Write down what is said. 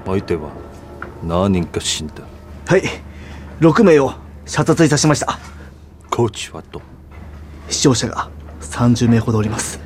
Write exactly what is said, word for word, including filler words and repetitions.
相手は何人か死んだ。 はい、ろくめいを射殺いたしました。 コーチはと。 死傷者がさんじゅうめいほどおります。